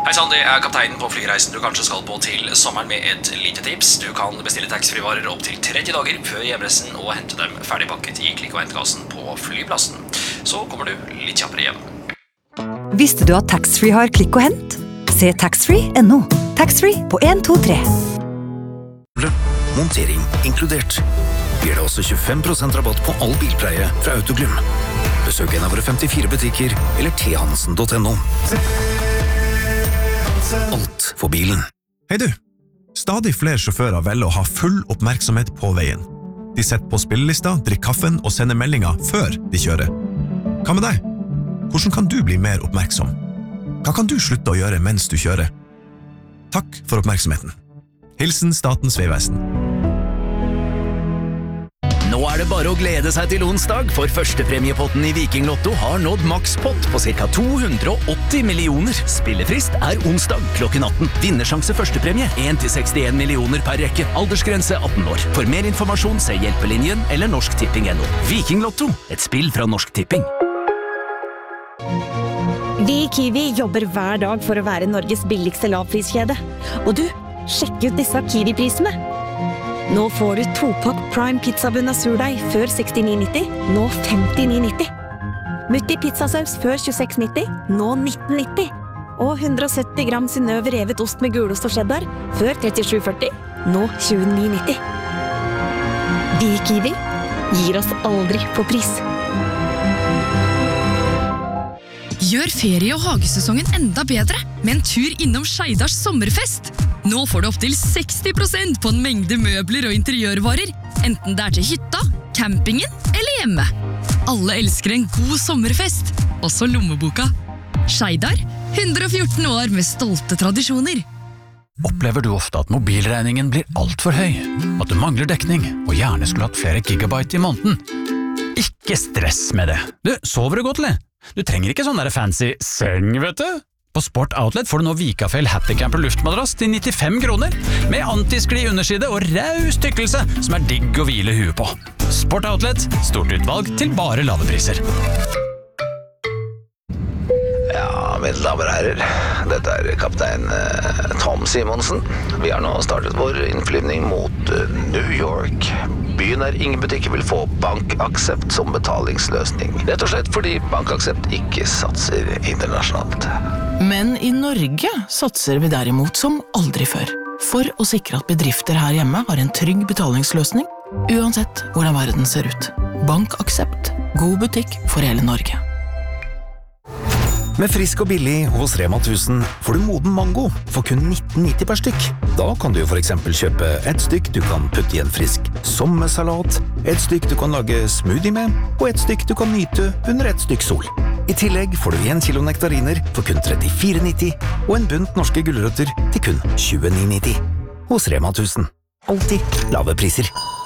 Hei sann, det kapteinen på flyreisen du kanskje skal på til sommeren med et lite tips. Du kan bestille taxfree-varer opp til 30 dager før hjemreisen og hente dem ferdigpakket i klikk- og hentkassen på flyplassen. Så kommer du litt kjappere hjem. Visste du at taxfree har klikk og hent? Se taxfree.no. Taxfree på 1, 2, 3. Montering inkludert. Gir deg også 25% rabatt på all bilpleie fra Autoglym. Besøk en av våre 54 butikker eller thansen.no. Alt for bilen. Hei du! Stadig flere sjåfører velger å ha full oppmerksomhet på veien. De setter på spillelista, drikker kaffen og sender meldinger før de kjører. Hva med deg? Hvordan kan du bli mer oppmerksom? Hva kan du slutte å gjøre mens du kjører? Takk for oppmerksomheten. Hilsen Statens vegvesen. Nå det bare å glede seg til onsdag, for førstepremiepotten i Viking Lotto har nådd makspott på ca. 280 millioner. Spillefrist onsdag klokken 18. Vinnersjanse førstepremie 1-61 millioner per rekke. Aldersgrense 18 år. For mer informasjon se Hjelpelinjen eller norsktipping.no. Viking Lotto, et spill fra Norsk Tipping. Vi i Kiwi jobber hver dag for å være Norges billigste lavpriskjede. Og du, sjekk ut disse Kiwi-prisene. Nå får du 2-pakk Prime pizzabunn av surdeig før 69,90, nå 59,90. Mutti pizzasaus før 26,90, nå 19,90. Og 170 gram Synnøve revet ost med gulost og cheddar før 37,40, nå 29,90. Vi i Kiwi gir oss aldri på pris. Gjør ferie- og hagesesongen enda bedre med en tur innom Skeidars sommerfest. Nå får du opp til 60% på en mengde møbler og interiørvarer, enten det til hytta, campingen eller hjemme. Alle elsker en god sommerfest, også lommeboka. Skeidar, 114 år med stolte tradisjoner. Opplever du ofte at mobilregningen blir alt for høy? At du mangler dekning, og gjerne skulle hatt flere gigabyte i måneden? Ikke stress med det. Du, sover du godt, eller? Du trenger ikke sånn der fancy seng, vet du? På Sport Outlet får du nå Vikafell Happy Camper luftmadrass til 95 kroner, med antiskli underside og raus tykkelse som digg å hvile huet på. Sport Outlet, stort utvalg til bare lave priser. Ja, mine damer og herrer, dette kaptein Tom Simonsen. Vi har nå startet vår innflyvning mot New York. Byen ingen butikker vil få BankAksept som betalingsløsning. Rett og slett fordi BankAksept ikke satser internasjonalt. Men i Norge satser vi derimot som aldri før. For å sikre at bedrifter her hjemme har en trygg betalingsløsning, uansett hvordan verden ser ut. BankAksept. God butikk for hele Norge. Med frisk og billig hos Rema 1000 får du moden mango for kun 19,90 per stykk. Da kan du for eksempel kjøpe et stykk du kan putte i en frisk sommersalat, et stykk du kan lage smoothie med, og et stykk du kan nyte under et stykk sol. I tillegg får du 1 kilo nektariner for kun 34,90 og en bunt norske gulrøtter til kun 29,90. Hos Rema 1000. Alltid lave priser.